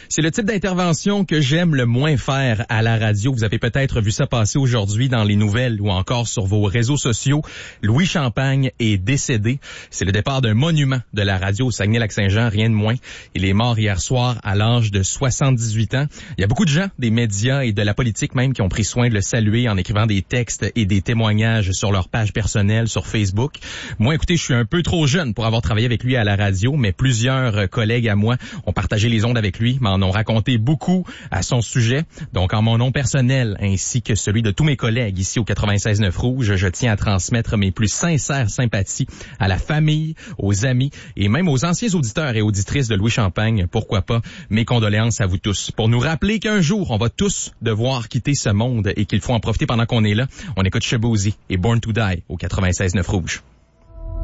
C'est le type d'intervention que j'aime le moins faire à la radio. Vous avez peut-être vu ça passer aujourd'hui dans les nouvelles ou encore sur vos réseaux sociaux. Louis Champagne est décédé. C'est le départ d'un monument de la radio au Saguenay-Lac-Saint-Jean, rien de moins. Il est mort hier soir à l'âge de 78 ans. Il y a beaucoup de gens, des médias et de la politique même, qui ont pris soin de le saluer en écrivant des textes et des témoignages sur leur page personnelle sur Facebook. Moi, écoutez, je suis un peu trop jeune pour avoir travaillé avec lui à la radio, mais plusieurs collègues à moi ont partagé les ondes avec lui, m'en ont raconté beaucoup à son sujet. Donc, en mon nom personnel, ainsi que celui de tous mes collègues ici au 96.9 Rouge, je tiens à transmettre mes plus sincères sympathies à la famille, aux amis et même aux anciens auditeurs et auditrices de Louis Champagne. Pourquoi pas, mes condoléances à vous tous. Pour nous rappeler qu'un jour, on va tous devoir quitter ce monde et qu'il faut en profiter pendant qu'on est là, on écoute Shaboozey et Born to Die au 96.9 Rouge.